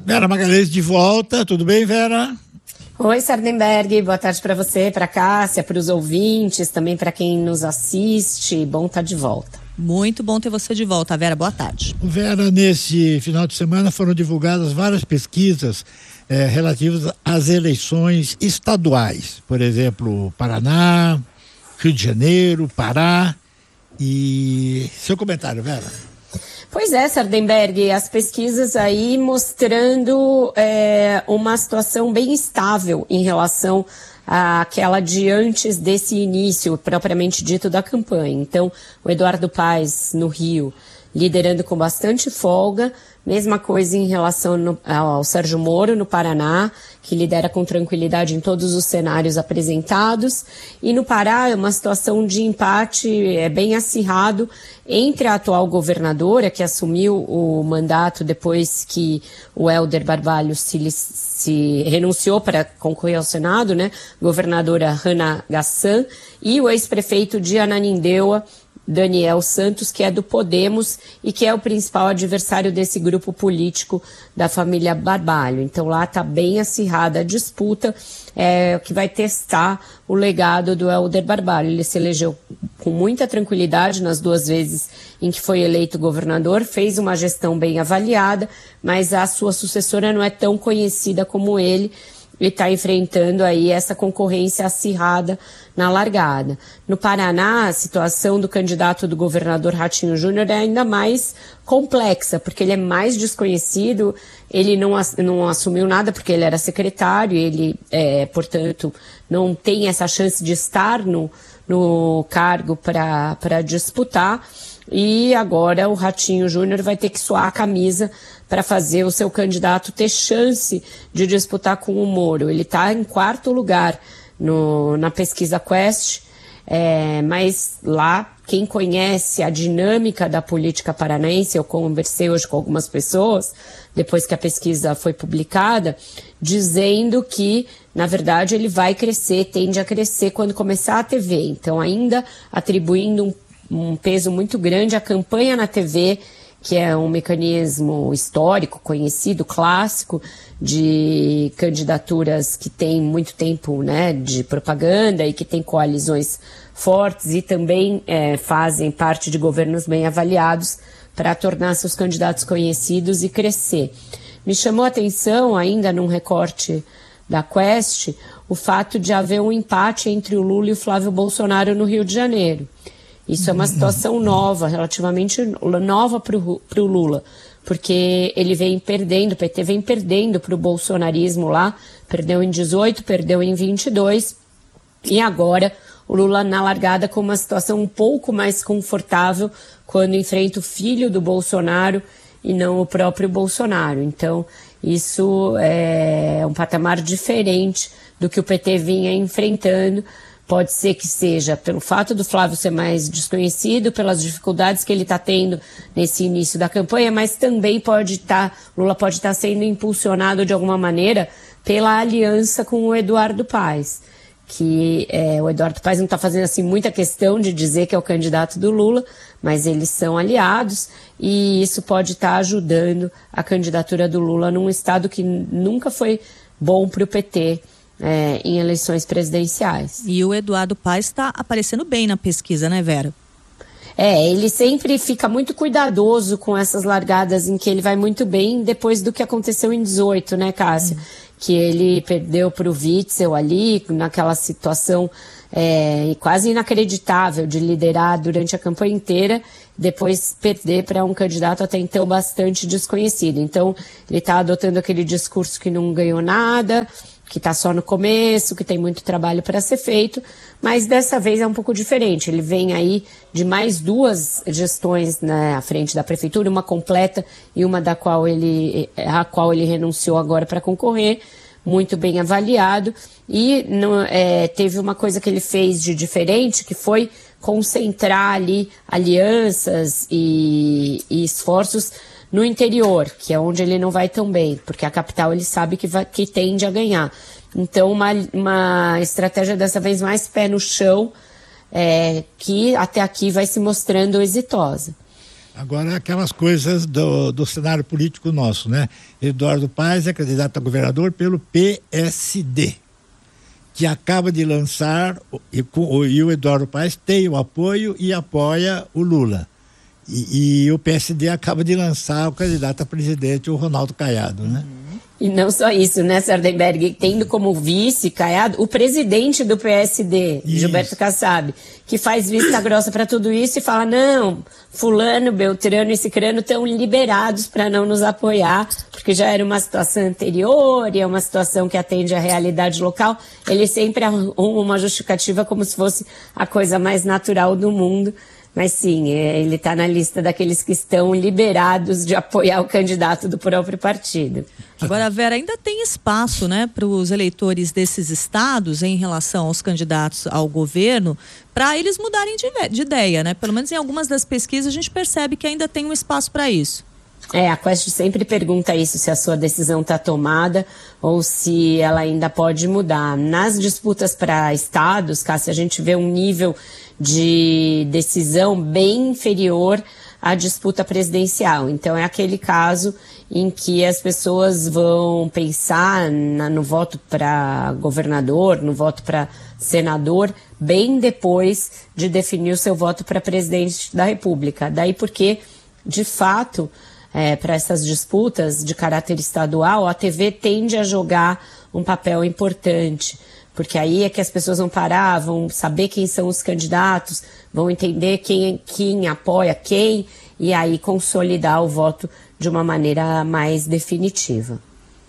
Vera Magalhães de volta, tudo bem, Vera? Oi, Sardenberg, boa tarde para você, para Cássia, para os ouvintes, também para quem nos assiste, bom estar de volta. Muito bom ter você de volta, Vera, boa tarde. Vera, nesse final de semana foram divulgadas várias pesquisas relativas às eleições estaduais, por exemplo, Paraná, Rio de Janeiro, Pará, e seu comentário, Vera? Pois é, Sardenberg, as pesquisas aí mostrando uma situação bem estável em relação àquela de antes desse início, propriamente dito, da campanha. Então, o Eduardo Paes, no Rio, liderando com bastante folga, mesma coisa em relação ao Sérgio Moro, no Paraná, que lidera com tranquilidade em todos os cenários apresentados. E no Pará é uma situação de empate bem acirrado entre a atual governadora, que assumiu o mandato depois que o Helder Barbalho se renunciou para concorrer ao Senado, né? Governadora Rana Gassan, e o ex-prefeito de Ananindeua, Daniel Santos, que é do Podemos e que é o principal adversário desse grupo político da família Barbalho. Então lá está bem acirrada a disputa, que vai testar o legado do Helder Barbalho. Ele se elegeu com muita tranquilidade nas 2 vezes em que foi eleito governador, fez uma gestão bem avaliada, mas a sua sucessora não é tão conhecida como ele, e está enfrentando aí essa concorrência acirrada na largada. No Paraná, a situação do candidato do governador Ratinho Júnior é ainda mais complexa, porque ele é mais desconhecido, ele não assumiu nada porque ele era secretário, ele, portanto, não tem essa chance de estar no cargo para disputar. E agora o Ratinho Júnior vai ter que suar a camisa para fazer o seu candidato ter chance de disputar com o Moro. Ele está em 4º lugar na pesquisa Quest, mas lá, quem conhece a dinâmica da política paranaense, eu conversei hoje com algumas pessoas, depois que a pesquisa foi publicada, dizendo que, na verdade, ele vai crescer, tende a crescer quando começar a TV. Então, ainda atribuindo um peso muito grande à campanha na TV, que é um mecanismo histórico, conhecido, clássico, de candidaturas que tem muito tempo, né, de propaganda e que tem coalizões fortes e também fazem parte de governos bem avaliados para tornar seus candidatos conhecidos e crescer. Me chamou a atenção, ainda num recorte da Quest, o fato de haver um empate entre o Lula e o Flávio Bolsonaro no Rio de Janeiro. Isso é uma situação nova, relativamente nova para o Lula, porque ele vem perdendo, o PT vem perdendo para o bolsonarismo lá, perdeu em 18, perdeu em 22, e agora o Lula na largada com uma situação um pouco mais confortável quando enfrenta o filho do Bolsonaro e não o próprio Bolsonaro. Então, isso é um patamar diferente do que o PT vinha enfrentando. Pode ser que seja pelo fato do Flávio ser mais desconhecido, pelas dificuldades que ele está tendo nesse início da campanha, mas também Lula pode estar sendo impulsionado de alguma maneira pela aliança com o Eduardo Paes, que o Eduardo Paes não está fazendo assim muita questão de dizer que é o candidato do Lula, mas eles são aliados e isso pode estar ajudando a candidatura do Lula num estado que nunca foi bom para o PT. Em eleições presidenciais. E o Eduardo Paes está aparecendo bem na pesquisa, né, Vera? Ele sempre fica muito cuidadoso com essas largadas em que ele vai muito bem depois do que aconteceu em 18, né, Cássia? Que ele perdeu para o Witzel ali, naquela situação quase inacreditável de liderar durante a campanha inteira, depois perder para um candidato até então bastante desconhecido. Então, ele está adotando aquele discurso que não ganhou nada, que está só no começo, que tem muito trabalho para ser feito, mas dessa vez é um pouco diferente. Ele vem aí de mais 2 gestões à frente da prefeitura, uma completa e uma a qual ele renunciou agora para concorrer, muito bem avaliado, e teve uma coisa que ele fez de diferente, que foi concentrar ali alianças e esforços no interior, que é onde ele não vai tão bem, porque a capital ele sabe que tende a ganhar. Então, uma estratégia dessa vez mais pé no chão, que até aqui vai se mostrando exitosa. Agora, aquelas coisas do cenário político nosso, né? Eduardo Paes é candidato a governador pelo PSD, que acaba de lançar, e o Eduardo Paes tem o apoio e apoia o Lula. E o PSD acaba de lançar o candidato a presidente, o Ronaldo Caiado, né? E não só isso, né, Sardenberg, tendo como vice Caiado o presidente do PSD, isso. Gilberto Kassab, que faz vista grossa para tudo isso e fala, não, fulano, beltrano e cicrano estão liberados para não nos apoiar, porque já era uma situação anterior e é uma situação que atende à realidade local. Ele sempre arruma uma justificativa como se fosse a coisa mais natural do mundo. Mas sim, ele está na lista daqueles que estão liberados de apoiar o candidato do próprio partido. Agora, Vera, ainda tem espaço, né, para os eleitores desses estados em relação aos candidatos ao governo, para eles mudarem de ideia, né? Pelo menos em algumas das pesquisas a gente percebe que ainda tem um espaço para isso. A Quest sempre pergunta isso, se a sua decisão está tomada ou se ela ainda pode mudar. Nas disputas para estados, Cássia, a gente vê um nível de decisão bem inferior à disputa presidencial. Então é aquele caso em que as pessoas vão pensar no voto para governador, no voto para senador, bem depois de definir o seu voto para presidente da República. Daí porque, de fato, para essas disputas de caráter estadual, a TV tende a jogar um papel importante, porque aí é que as pessoas vão parar, vão saber quem são os candidatos, vão entender quem apoia quem, e aí consolidar o voto de uma maneira mais definitiva.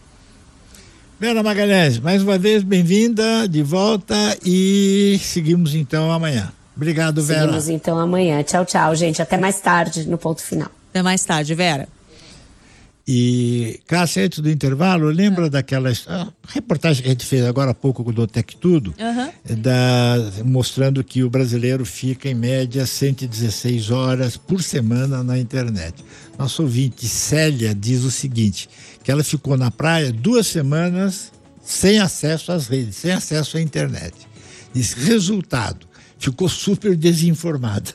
Vera Magalhães, mais uma vez bem-vinda, de volta, e seguimos então amanhã. Obrigado, Vera. Seguimos então amanhã. Tchau, tchau, gente. Até mais tarde no Ponto Final. Até mais tarde, Vera. E, Cássia, antes do intervalo, lembra daquela reportagem que a gente fez agora há pouco com o Tech Tudo, mostrando que o brasileiro fica em média 116 horas por semana na internet. Nosso ouvinte Célia diz o seguinte, que ela ficou na praia 2 semanas sem acesso às redes, sem acesso à internet. Diz, resultado, ficou super desinformada.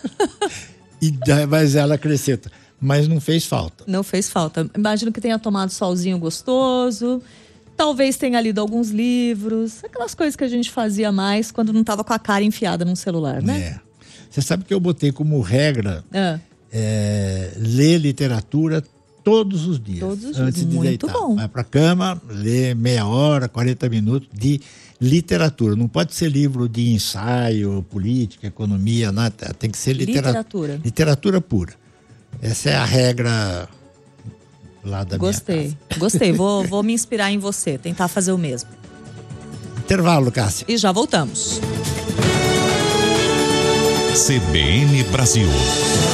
Mas ela acrescenta, mas não fez falta. Não fez falta. Imagino que tenha tomado solzinho gostoso, talvez tenha lido alguns livros, aquelas coisas que a gente fazia mais quando não estava com a cara enfiada num celular, né? Você sabe que eu botei como regra ler literatura todos os dias. Todos os antes dias. De muito deitar. Bom. Vai pra cama, lê meia hora, 40 minutos de literatura. Não pode ser livro de ensaio, política, economia, nada. Tem que ser literatura. Literatura pura. Essa é a regra lá da minha casa. Gostei. Vou me inspirar em você, tentar fazer o mesmo. Intervalo, Cássia. E já voltamos. CBN Brasil.